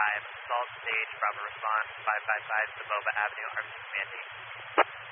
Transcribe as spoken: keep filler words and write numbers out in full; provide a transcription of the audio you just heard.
five, Salt Stage, Bravo response, five five five, Saboba Avenue, Arlington, Commanding.